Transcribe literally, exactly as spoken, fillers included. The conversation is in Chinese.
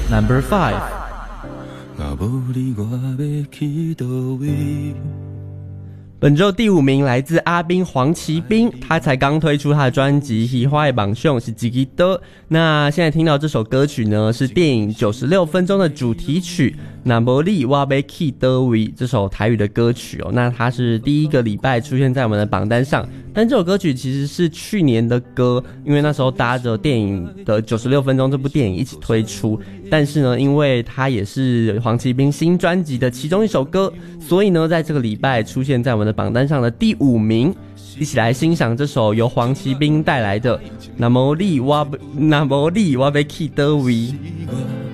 Number five。本周第五名来自阿兵黄奇兵，他才刚推出他的专辑《喜欢的榜兄》是自己的。那现在听到这首歌曲呢，是电影九十六分钟的主题曲《那无你我要去倒位》这首台语的歌曲哦。那它是第一个礼拜出现在我们的榜单上，但这首歌曲其实是去年的歌，因为那时候搭着电影的九十六分钟这部电影一起推出。但是呢，因为它也是黄奇兵新专辑的其中一首歌，所以呢，在这个礼拜出现在我们的榜单上的第五名。一起来欣赏这首由黄奇兵带来的《那无你我那无你我要去倒位》。